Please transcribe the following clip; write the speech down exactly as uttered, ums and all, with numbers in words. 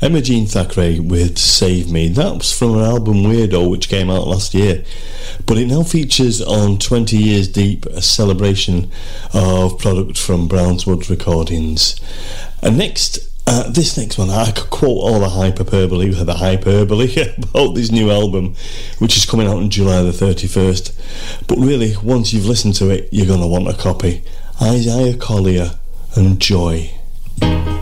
Emma Jean Thackeray with Save Me. That was from her album Weirdo, which came out last year, but it now features on twenty Years Deep, a celebration of product from Brownswood Recordings. And next, uh, this next one, I could quote all the hyperbole, the hyperbole about this new album, which is coming out on July the thirty-first, but really, once you've listened to it, you're going to want a copy. Isaiah Collier and Joy.